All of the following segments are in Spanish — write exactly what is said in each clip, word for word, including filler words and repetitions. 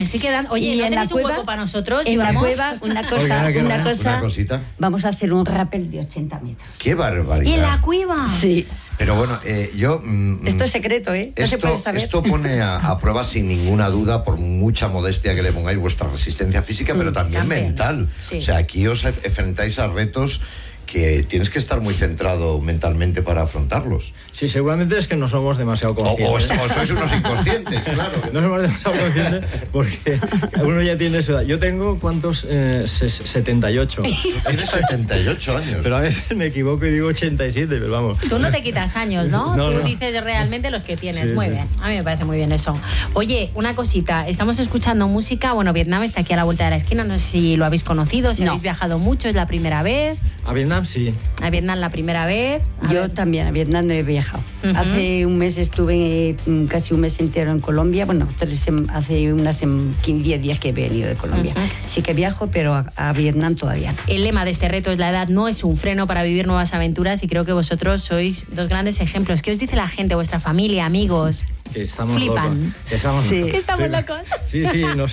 estoy quedando... Oye, Y ¿no en tenéis la un cueva, hueco para nosotros? En ¿Y la vamos? cueva, una cosa, Oiga, ¿qué una va? cosa, Una cosita. vamos a hacer un rappel de ochenta metros. ¡Qué barbaridad! ¿Y en la cueva? Sí. Pero bueno, eh, yo... Mm, Esto es secreto, ¿eh? No esto, se puede saber. esto pone a, a prueba sin ninguna duda, por mucha modestia que le pongáis, vuestra resistencia física, pero también, también. mental. Sí. O sea, aquí os e- enfrentáis a retos que tienes que estar muy centrado mentalmente para afrontarlos. Sí, seguramente es que no somos demasiado O, o, conscientes. o sois unos inconscientes, claro. No somos demasiado conscientes porque uno ya tiene su edad. Yo tengo, ¿cuántos? Eh, ses- setenta y ocho. Tienes setenta y ocho años. Pero a veces me equivoco y digo ochenta y siete, pero vamos. Tú no te quitas años, ¿no? No, Tú no. dices realmente los que tienes. Sí, muy sí. bien. A mí me parece muy bien eso. Oye, una cosita. Estamos escuchando música. Bueno, Vietnam está aquí a la vuelta de la esquina. No sé si lo habéis conocido, si No. habéis viajado mucho. ¿Es la primera vez? A Vietnam sí. A Vietnam la primera vez. A Yo ver. también a Vietnam no he viajado. Ujú. Hace un mes estuve mm, casi un mes entero en Colombia. Bueno, tres sem- hace unas sem- quince, diez días que he venido de Colombia. Ujú. Sí que viajo, pero a, a Vietnam todavía no. El lema de este reto es: la edad no es un freno para vivir nuevas aventuras, y creo que vosotros sois dos grandes ejemplos. ¿Qué os dice la gente, vuestra familia, amigos? Que estamos Flipan. locos. Que estamos Sí. locos. Que estamos Flipan. locos. Sí, sí. Nos...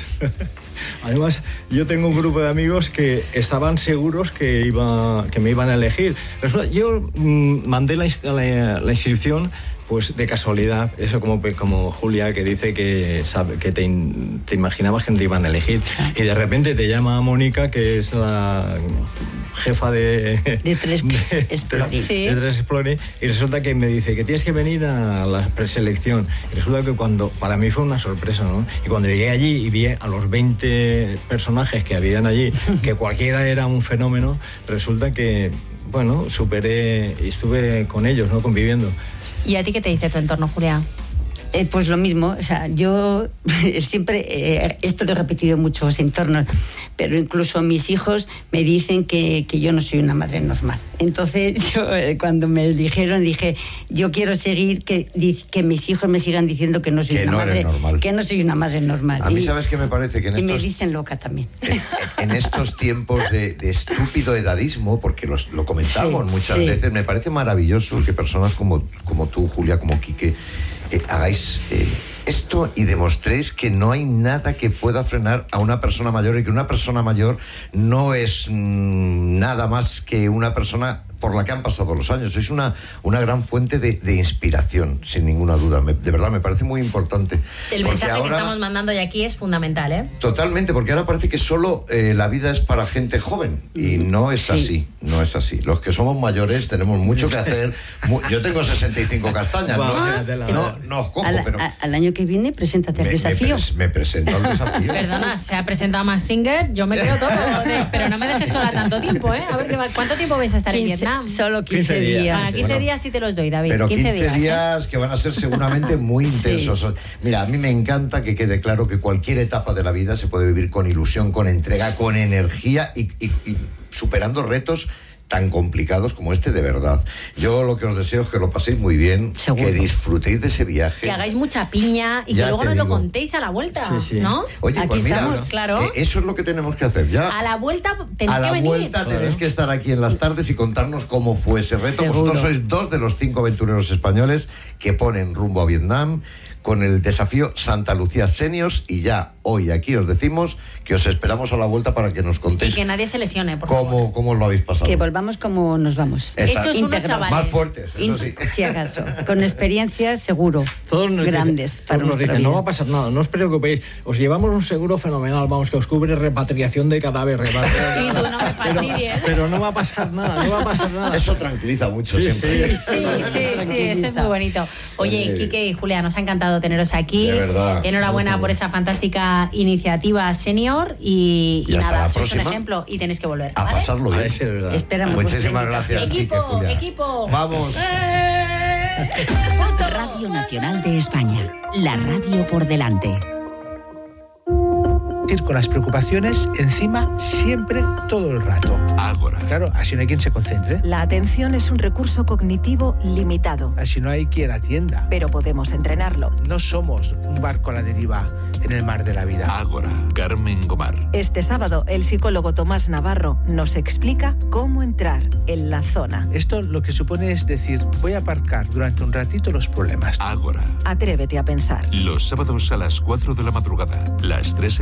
Además, yo tengo un grupo de amigos que estaban seguros que, iba, que me iban a elegir. Resulta, yo mmm, mandé la, inst- la, la inscripción pues de casualidad, eso como, como Julia, que dice que, sabe, que te, in- te imaginabas que no te iban a elegir. Y de repente te llama Mónica, que es la jefa de... De tres Exploring. Sí. de tres Exploring, y resulta que me dice que tienes que venir a la preselección. Y resulta que cuando, para mí fue una sorpresa, ¿no? Y cuando llegué allí y vi a los veinte personajes que habían allí, que cualquiera era un fenómeno, resulta que, bueno, superé y estuve con ellos, ¿no? Conviviendo. ¿Y a ti qué te dice tu entorno, Julia? Eh, pues lo mismo, o sea, yo siempre, eh, esto lo he repetido en muchos entornos, pero incluso mis hijos me dicen que, que yo no soy una madre normal. Entonces, yo eh, cuando me dijeron, dije, yo quiero seguir, que, que mis hijos me sigan diciendo que no soy Que una no madre eres normal. que no soy una madre normal. A mí, Y- ¿sabes qué me parece? Que en y me estos, dicen loca también. en, en estos tiempos de, de estúpido edadismo, porque los, lo comentamos Sí, muchas sí. veces, me parece maravilloso que personas como, como tú, Julia, como Quique, eh, hagáis eh, esto y demostréis que no hay nada que pueda frenar a una persona mayor, y que una persona mayor no es mmm, nada más que una persona por la que han pasado los años. Es una, una gran fuente de, de inspiración, sin ninguna duda. Me, de verdad, me parece muy importante. El Porque mensaje ahora- que estamos mandando ya aquí es fundamental, ¿eh? Totalmente, porque ahora parece que solo eh, la vida es para gente joven, y no es Sí. así, no es así. Los que somos mayores tenemos mucho que hacer. Mu- Yo tengo sesenta y cinco castañas, Guau, no, fíjate, no, no os cojo, Al, pero a- al año que viene, preséntate al me, me desafío. pres- me presento al desafío. Perdona, se ha presentado Max Singer, yo me quedo todo, joder, pero no me dejes sola tanto tiempo, ¿eh? A ver, ¿qué va- ¿cuánto tiempo vais a estar en quince, Vietnam? solo quince, quince días. días. Bueno, quince Bueno. días sí te los doy, David. Pero quince, quince días, ¿eh? que van a ser seguramente muy Sí. intensos. Mira, a mí me encanta que quede claro que cualquier etapa de la vida se puede vivir con ilusión, con entrega, con energía y, y- y superando retos tan complicados como este, de verdad. Yo lo que os deseo es que lo paséis muy bien, Seguro. que disfrutéis de ese viaje. Que hagáis mucha piña y Ya que luego te nos lo digo. contéis a la vuelta, Sí, sí. ¿no? Oye, Aquí pues mira, estamos, claro. eh, eso es lo que tenemos que hacer ya. A la vuelta tenéis A la que venir. vuelta tenéis que estar aquí en las tardes y contarnos cómo fue ese reto. Seguro. Vosotros sois dos de los cinco aventureros españoles que ponen rumbo a Vietnam con el desafío Santa Lucía Seniors, y ya hoy aquí os decimos que os esperamos a la vuelta para que nos Y contéis que nadie se lesione, por favor. cómo, cómo lo habéis pasado. Que volvamos como nos vamos. Esta- Hechos unos Íntegros. chavales. Más fuertes, eso In- sí. Si acaso, con experiencias seguro, Todos nos grandes dicen, para todos nos nuestra dicen, no vida. va a pasar nada, no os preocupéis, os llevamos un seguro fenomenal, vamos, que os cubre repatriación de cadáveres. repatriación. Y tú no me fastidies. Pero, pero no va a pasar nada, no va a pasar nada. Eso tranquiliza mucho Sí, siempre. sí. Sí, sí, sí, eso es muy bonito. Oye, Eh, Quique y Julia, nos ha encantado teneros aquí. De verdad. Enhorabuena por esa fantástica iniciativa senior y, y Y hasta nada, la sois un próxima. ejemplo y tenéis que volver. A ¿vale? pasarlo A bien. ver si es verdad. Esperamos. Muchísimas vuestra gracias, Quique, Equipo, Julia. equipo. Vamos. ¡Eh! Radio Nacional de España. La radio por delante. Ir con las preocupaciones encima siempre, todo el rato. Ágora. Claro, así no hay quien se concentre, La atención es un recurso cognitivo limitado, así no hay quien atienda. pero podemos entrenarlo. No somos un barco a la deriva en el mar de la vida. Ágora. Carmen Gomar. Este sábado, el psicólogo Tomás Navarro nos explica cómo entrar en la zona. Esto lo que supone es decir, voy a aparcar durante un ratito los problemas. Ágora. Atrévete a pensar. Los sábados a las cuatro de la madrugada. Las tres